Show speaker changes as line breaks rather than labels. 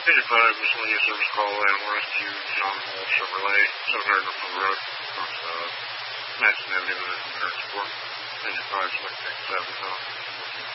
Engine 5, miscellaneous service call, animal rescue, John Hall Chevrolet, 700 North Road, Madison Avenue, American Support. Engine 5, select 7,